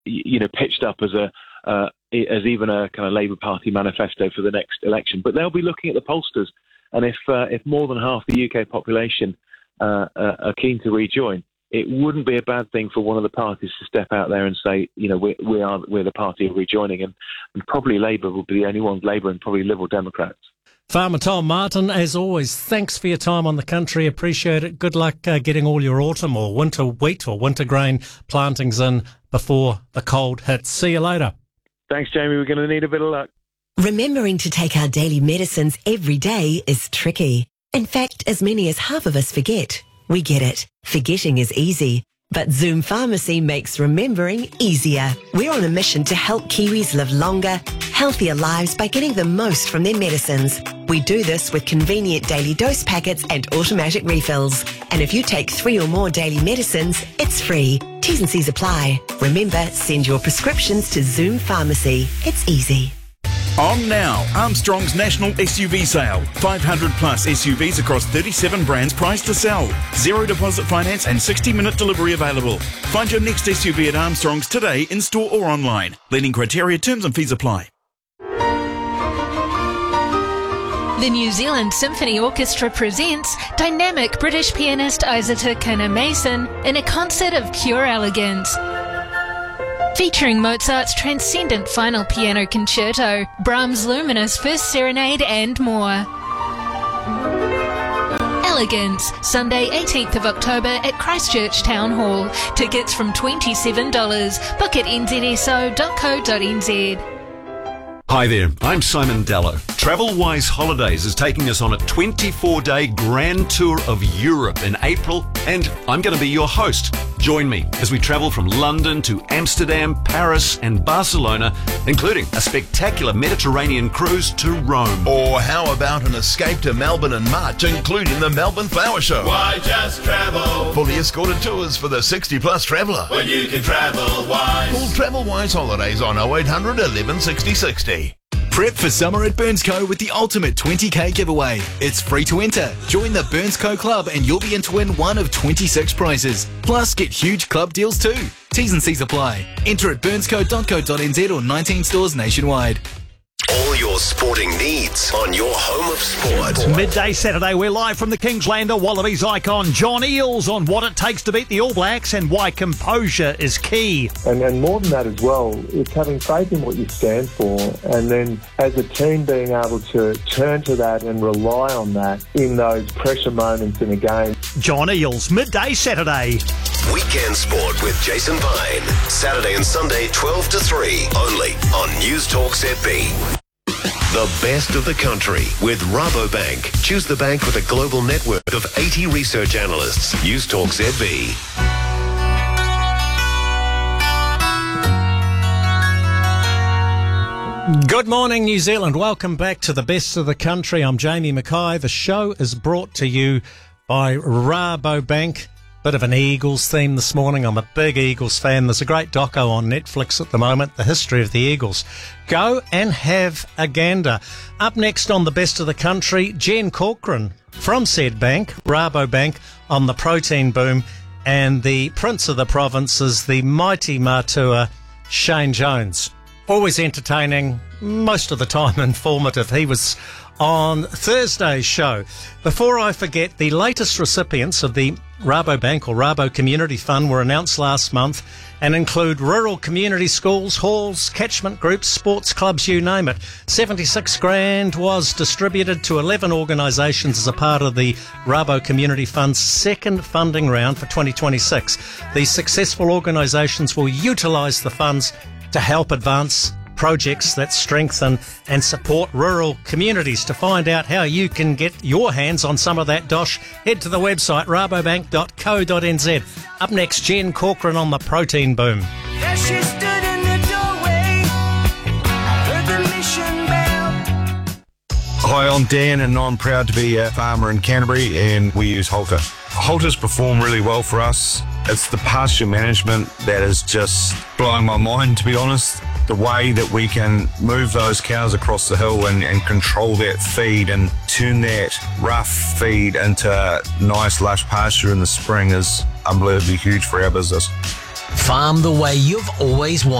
pitched up as even a kind of Labour Party manifesto for the next election. But they'll be looking at the pollsters, and if more than half the UK population are keen to rejoin, it wouldn't be a bad thing for one of the parties to step out there and say, we're the party of rejoining, and probably Labour will be the only ones, Labour and probably Liberal Democrats. Farmer Tom Martin, as always, thanks for your time on the country. Appreciate it. Good luck getting all your autumn or winter wheat or winter grain plantings in before the cold hits. See you later. Thanks, Jamie. We're going to need a bit of luck. Remembering to take our daily medicines every day is tricky. In fact, as many as half of us forget. We get it. Forgetting is easy. But Zoom Pharmacy makes remembering easier. We're on a mission to help Kiwis live longer, healthier lives by getting the most from their medicines. We do this with convenient daily dose packets and automatic refills. And if you take 3 or more daily medicines, it's free. T's and C's apply. Remember, send your prescriptions to Zoom Pharmacy. It's easy. On now, Armstrong's national SUV sale. 500 plus SUVs across 37 brands priced to sell. 0 deposit finance and 60-minute delivery available. Find your next SUV at Armstrong's today in store or online. Leading criteria, terms and fees apply. The New Zealand Symphony Orchestra presents dynamic British pianist Isata Kana-Mason in a concert of pure elegance. Featuring Mozart's transcendent final piano concerto, Brahms' luminous first serenade and more. Elegance, Sunday 18th of October at Christchurch Town Hall. Tickets from $27. Book at nzso.co.nz. Hi there, I'm Simon Dallow. Travelwise Holidays is taking us on a 24-day grand tour of Europe in April, and I'm going to be your host. Join me as we travel from London to Amsterdam, Paris and Barcelona, including a spectacular Mediterranean cruise to Rome. Or how about an escape to Melbourne in March, including the Melbourne Flower Show? Why just travel? Fully escorted tours for the 60-plus traveller. When you can travel wise. Call Travelwise Holidays on 0800 11 60 60. Prep for summer at Burnsco with the ultimate 20k giveaway. It's free to enter. Join the Burnsco Club and you'll be in to win one of 26 prizes. Plus, get huge club deals too. T's and C's apply. Enter at burnsco.co.nz or 19 stores nationwide. All your sporting needs on your home of sport. Midday Saturday, we're live from the Kingslander. Wallabies icon John Eales on what it takes to beat the All Blacks and why composure is key. And more than that as well, it's having faith in what you stand for, and then as a team being able to turn to that and rely on that in those pressure moments in a game. John Eales, Midday Saturday. Weekend Sport with Jason Vine. Saturday and Sunday, 12 to 3, only on News Talk ZB. The best of the country with Rabobank. Choose the bank with a global network of 80 research analysts. News Talk ZB. Good morning, New Zealand. Welcome back to the best of the country. I'm Jamie Mackay. The show is brought to you by Rabobank. Bit of an Eagles theme this morning. I'm a big Eagles fan. There's a great doco on Netflix at the moment, The History of the Eagles. Go and have a gander. Up next on the best of the country, Jen Corcoran from said bank, Rabobank, on the protein boom. And the Prince of the Province is the mighty Matua, Shane Jones. Always entertaining, most of the time informative. He was on Thursday's show. Before I forget, the latest recipients of the Rabobank or Rabo Community Fund were announced last month and include rural community schools, halls, catchment groups, sports clubs, you name it. 76 grand was distributed to 11 organisations as a part of the Rabo Community Fund's second funding round for 2026. These successful organisations will utilise the funds to help advance projects that strengthen and support rural communities. To find out how you can get your hands on some of that dosh, head to the website rabobank.co.nz. Up next, Jen Corcoran on the protein boom. There she stood in the doorway, heard the mission bell. Hi, I'm Dan and I'm proud to be a farmer in Canterbury and we use Halter. Halter's perform really well for us. It's the pasture management that is just blowing my mind, to be honest. The way that we can move those cows across the hill and control that feed and turn that rough feed into nice lush pasture in the spring is unbelievably huge for our business. Farm the way you've always wanted.